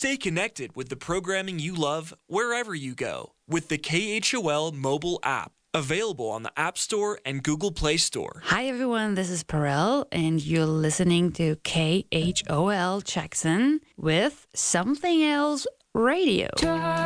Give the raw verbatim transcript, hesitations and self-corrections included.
Stay connected with the programming you love wherever you go with the K H O L mobile app, available on the App Store and Google Play Store. Hi everyone, this is Perel, and you're listening to K H O L Jackson with Something Else Radio.